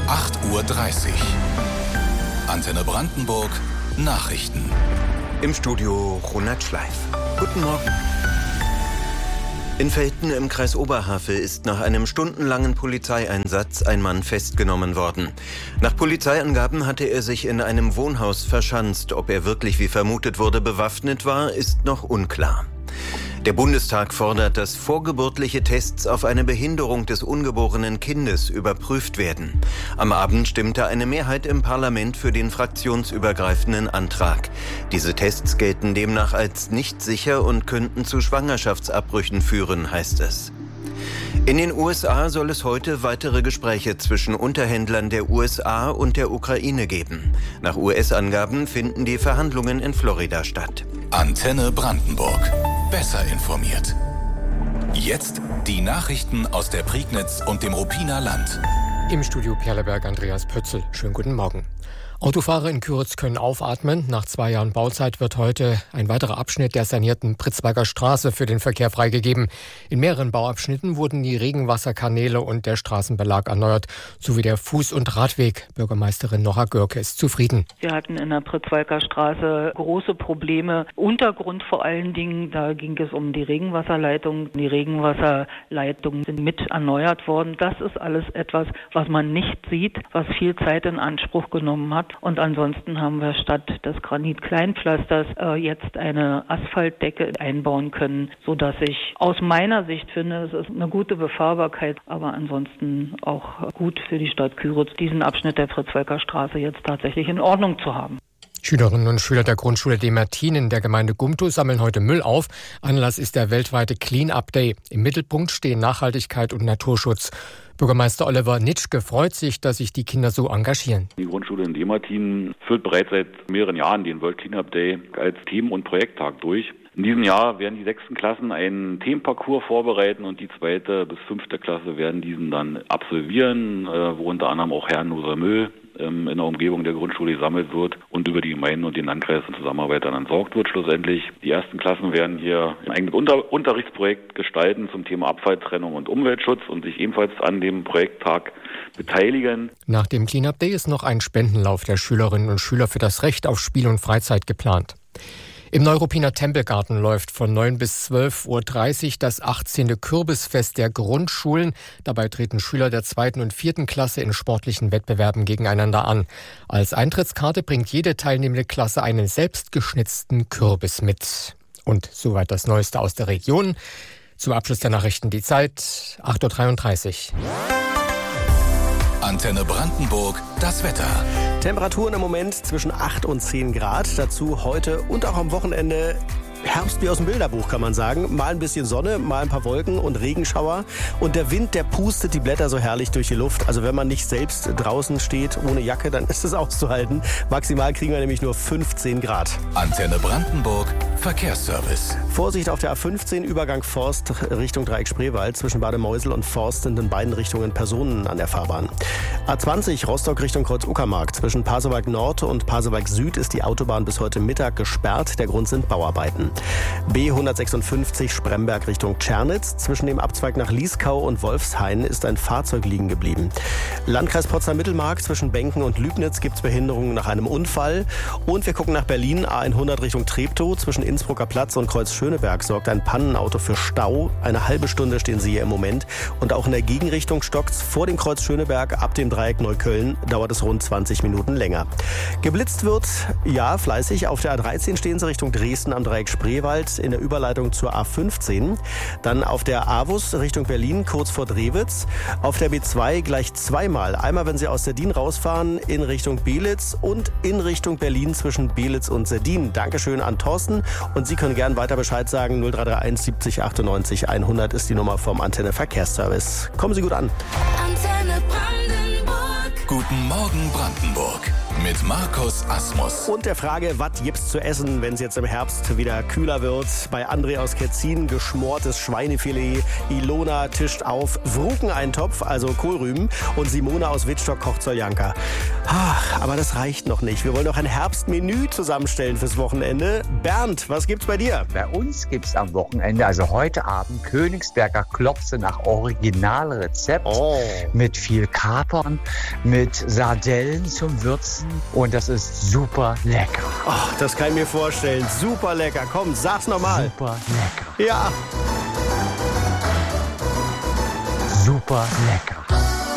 8:30 Uhr. Antenne Brandenburg Nachrichten. Im Studio Ronald Schleif. Guten Morgen. In Velten im Kreis Oberhavel ist nach einem stundenlangen Polizeieinsatz ein Mann festgenommen worden. Nach Polizeiangaben hatte er sich in einem Wohnhaus verschanzt. Ob er wirklich, wie vermutet wurde, bewaffnet war, ist noch unklar. Der Bundestag fordert, dass vorgeburtliche Tests auf eine Behinderung des ungeborenen Kindes überprüft werden. Am Abend stimmte eine Mehrheit im Parlament für den fraktionsübergreifenden Antrag. Diese Tests gelten demnach als nicht sicher und könnten zu Schwangerschaftsabbrüchen führen, heißt es. In den USA soll es heute weitere Gespräche zwischen Unterhändlern der USA und der Ukraine geben. Nach US-Angaben finden die Verhandlungen in Florida statt. Antenne Brandenburg. Besser informiert. Jetzt die Nachrichten aus der Prignitz und dem Ruppiner Land. Im Studio Perleberg Andreas Pötzl. Schönen guten Morgen. Autofahrer in Küritz können aufatmen. Nach 2 Jahren Bauzeit wird heute ein weiterer Abschnitt der sanierten Pritzwalker Straße für den Verkehr freigegeben. In mehreren Bauabschnitten wurden die Regenwasserkanäle und der Straßenbelag erneuert, sowie der Fuß- und Radweg. Bürgermeisterin Nora Görke ist zufrieden. Wir hatten in der Pritzwalker Straße große Probleme. Untergrund vor allen Dingen, da ging es um die Regenwasserleitungen. Die Regenwasserleitungen sind mit erneuert worden. Das ist alles etwas, was man nicht sieht, was viel Zeit in Anspruch genommen hat. Und ansonsten haben wir statt des Granit-Kleinpflasters jetzt eine Asphaltdecke einbauen können, sodass ich aus meiner Sicht finde, es ist eine gute Befahrbarkeit, aber ansonsten auch gut für die Stadt Küritz, diesen Abschnitt der Pritzwalker Straße jetzt tatsächlich in Ordnung zu haben. Schülerinnen und Schüler der Grundschule Demertin in der Gemeinde Gumtow sammeln heute Müll auf. Anlass ist der weltweite Clean-Up Day. Im Mittelpunkt stehen Nachhaltigkeit und Naturschutz. Bürgermeister Oliver Nitschke freut sich, dass sich die Kinder so engagieren. Die Grundschule in Demertin führt bereits seit mehreren Jahren den World Clean-Up Day als Themen- und Projekttag durch. In diesem Jahr werden die 6. Klassen einen Themenparcours vorbereiten und die 2. bis 5. Klasse werden diesen dann absolvieren, wo unter anderem auch herrenloser Müll in der Umgebung der Grundschule gesammelt wird und über die Gemeinden und den Landkreis in Zusammenarbeit dann entsorgt wird schlussendlich. Die 1. Klassen werden hier ein eigenes Unterrichtsprojekt gestalten zum Thema Abfalltrennung und Umweltschutz und sich ebenfalls an dem Projekttag beteiligen. Nach dem Clean-Up Day ist noch ein Spendenlauf der Schülerinnen und Schüler für das Recht auf Spiel und Freizeit geplant. Im Neuruppiner Tempelgarten läuft von 9 bis 12:30 Uhr das 18. Kürbisfest der Grundschulen. Dabei treten Schüler der 2. und 4. Klasse in sportlichen Wettbewerben gegeneinander an. Als Eintrittskarte bringt jede teilnehmende Klasse einen selbstgeschnitzten Kürbis mit. Und soweit das Neueste aus der Region. Zum Abschluss der Nachrichten die Zeit, 8:33 Uhr. Antenne Brandenburg, das Wetter. Temperaturen im Moment zwischen 8 und 10 Grad. Dazu heute und auch am Wochenende Herbst wie aus dem Bilderbuch, kann man sagen. Mal ein bisschen Sonne, mal ein paar Wolken und Regenschauer. Und der Wind, der pustet die Blätter so herrlich durch die Luft. Also wenn man nicht selbst draußen steht ohne Jacke, dann ist es auszuhalten. Maximal kriegen wir nämlich nur 15 Grad. Antenne Brandenburg, Verkehrsservice. Vorsicht auf der A15, Übergang Forst Richtung Dreieck Spreewald. Zwischen Bad Meusel und Forst sind in beiden Richtungen Personen an der Fahrbahn. A20 Rostock Richtung Kreuz-Uckermark. Zwischen Pasewalk Nord und Pasewalk Süd ist die Autobahn bis heute Mittag gesperrt. Der Grund sind Bauarbeiten. B156 Spremberg Richtung Tschernitz. Zwischen dem Abzweig nach Lieskau und Wolfshain ist ein Fahrzeug liegen geblieben. Landkreis Potsdam-Mittelmark zwischen Benken und Lübnitz gibt es Behinderungen nach einem Unfall. Und wir gucken nach Berlin, A100 Richtung Treptow. Zwischen Innsbrucker Platz und Kreuz Schöneberg sorgt ein Pannenauto für Stau. Eine halbe Stunde stehen Sie hier im Moment. Und auch in der Gegenrichtung stockt's vor dem Kreuz Schöneberg ab dem Dreieck Neukölln. Dauert es rund 20 Minuten länger. Geblitzt wird, ja, fleißig. Auf der A13 stehen Sie Richtung Dresden am Dreieck Spreewald in der Überleitung zur A15. Dann auf der AWUS Richtung Berlin kurz vor Drewitz. Auf der B2 gleich zweimal. Einmal, wenn Sie aus Serdin rausfahren, in Richtung Belitz und in Richtung Berlin zwischen Belitz und Serdin. Dankeschön an Thorsten. Und Sie können gern weiter Bescheid sagen. 0331 70 98 100 ist die Nummer vom Antenne Verkehrsservice. Kommen Sie gut an. Antenne Brandenburg. Guten Morgen Brandenburg. mit Markus Asmus. Und der Frage, was gibt's zu essen, wenn es jetzt im Herbst wieder kühler wird? Bei André aus Ketzin geschmortes Schweinefilet, Ilona tischt auf Wrukeneintopf, also Kohlrüben, und Simone aus Wittstock kocht Soljanka. Aber das reicht noch nicht. Wir wollen noch ein Herbstmenü zusammenstellen fürs Wochenende. Bernd, was gibt's bei dir? Bei uns gibt's am Wochenende, also heute Abend, Königsberger Klopse nach Originalrezept mit viel Kapern, mit Sardellen zum Würzen, und das ist super lecker. Das kann ich mir vorstellen. Super lecker. Komm, sag's nochmal. Super lecker. Ja. Super lecker.